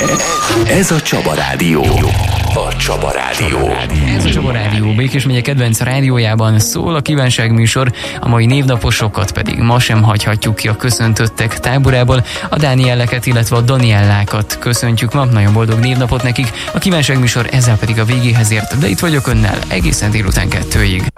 Ez a Csaba Rádió. A Csaba Rádió. Ez a Csaba Rádió, Békés megye kedvenc rádiójában szól a kívánságműsor, a mai névnaposokat pedig ma sem hagyhatjuk ki a köszöntöttek táborából. A Dánielleket, illetve a Daniellákat köszöntjük ma, nagyon boldog névnapot nekik. A kívánságműsor ezzel pedig a végéhez ért, de itt vagyok önnel egészen délután 2-ig.